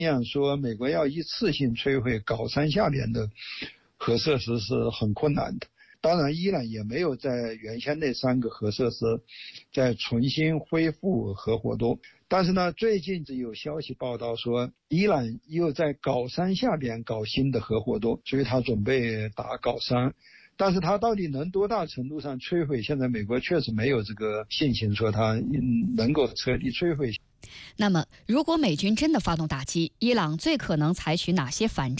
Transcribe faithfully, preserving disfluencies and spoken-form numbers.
样说美国要一次性摧毁镐山下边的核设施是很困难的。当然伊朗也没有在原先那三个核设施再重新恢复核活动，但是呢最近有消息报道说伊朗又在镐山下边搞新的核活动，所以他准备打镐山，但是他到底能多大程度上摧毁，现在美国确实没有这个信心说他能够彻底摧毁。 那么如果美军真的发动打击，伊朗最可能采取哪些反制